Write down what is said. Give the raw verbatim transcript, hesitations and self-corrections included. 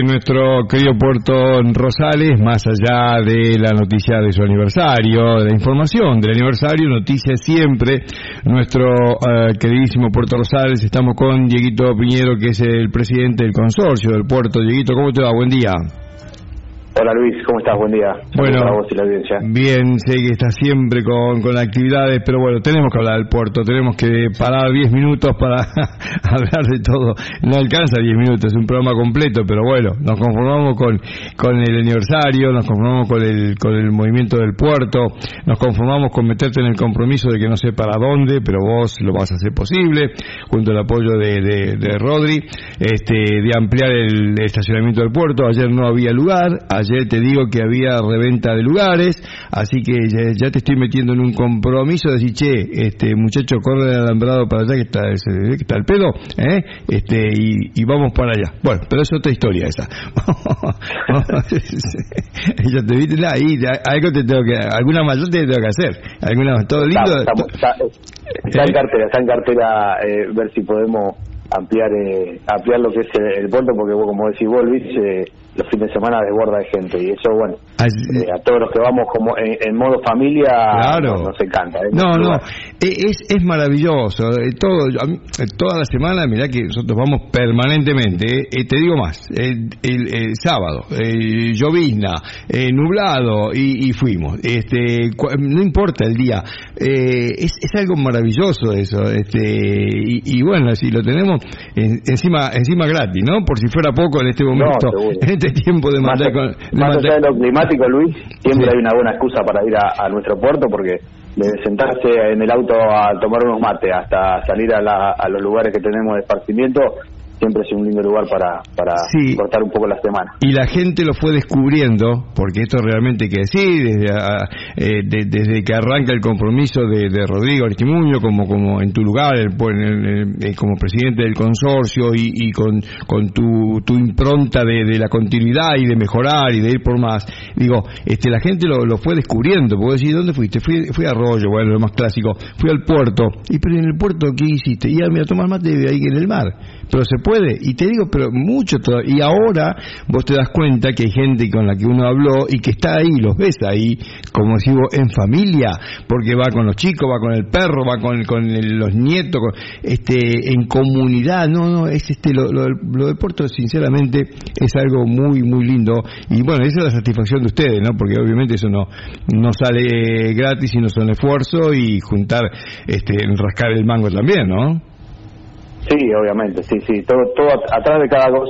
Nuestro querido Puerto Rosales, más allá de la noticia de su aniversario, de la información del aniversario, noticias siempre, nuestro uh, queridísimo Puerto Rosales. Estamos con Dieguito Piñero, que es el presidente del consorcio del puerto. Dieguito, ¿cómo te va? Buen día. Hola Luis, ¿cómo estás? Buen día. Bueno, para vos y la audiencia. Bien, sé que estás siempre con, con actividades, pero bueno, tenemos que hablar del puerto, tenemos que parar diez minutos para hablar de todo. No alcanza diez minutos, es un programa completo, pero bueno, nos conformamos con, con el aniversario, nos conformamos con el, con el movimiento del puerto, nos conformamos con meterte en el compromiso de que no sé para dónde, pero vos lo vas a hacer posible, junto al apoyo de, de, de Rodri, este, de ampliar el estacionamiento del puerto. Ayer no había lugar, ayer te digo que había reventa de lugares, así que ya, ya te estoy metiendo en un compromiso de decir, che, este muchacho, corre el alambrado para allá que está, que está el pedo, ¿eh? este y, y vamos para allá. Bueno, pero es otra historia esa. Ya te viste ahí, algo te tengo que, alguna mayor te tengo que hacer, alguna, todo lindo. Está, está, está, está en cartera, está en cartera, eh, ver si podemos ampliar eh, ampliar lo que es el, el puerto, porque vos, como decís vos, Luis, eh, los fines de semana desborda de gente, y eso, bueno, eh, a todos los que vamos como en, en modo familia, claro, nos, nos encanta. ¿eh? No, no, es es maravilloso, eh, todo, a mí, toda la semana, mirá que nosotros vamos permanentemente, eh, te digo más, el, el, el sábado, eh, llovizna, eh, nublado, y, y fuimos, este, no importa el día, eh, es, es algo maravilloso eso, este, y, y bueno, si lo tenemos en, encima encima gratis, ¿no? Por si fuera poco en este momento, no, en este tiempo de mandar con... De más mandar... allá de lo climático, Luis, siempre sí hay una buena excusa para ir a, a nuestro puerto, porque desde sentarse en el auto a tomar unos mates hasta salir a, la, a los lugares que tenemos de esparcimiento, siempre es un lindo lugar para para sí, cortar un poco la semana. Y la gente lo fue descubriendo, porque esto realmente hay que decir, desde, a, eh, de, desde que arranca el compromiso de, de Rodrigo Aristimuño como como en tu lugar, el, el, el, como presidente del consorcio, y, y con con tu, tu impronta de, de la continuidad y de mejorar y de ir por más. Digo, este la gente lo, lo fue descubriendo, porque decís, ¿dónde fuiste? Fui, fui a Arroyo, bueno, lo más clásico, fui al puerto, y pero en el puerto, ¿qué hiciste? Y a, a tomar mate ahí en el mar, pero se puede. Y te digo, pero mucho todo. Y ahora vos te das cuenta que hay gente con la que uno habló y que está ahí, los ves ahí, como decimos, en familia, porque va con los chicos, va con el perro, va con, con el, los nietos, con, este, en comunidad. No, no, es este lo, lo, lo del puerto, sinceramente, es algo muy, muy lindo. Y bueno, esa es la satisfacción de ustedes, ¿no? Porque obviamente eso no, no sale gratis, sino son esfuerzo y juntar, este, rascar el mango también, ¿no? Sí, obviamente, sí, sí, todo, todo atrás de cada cosa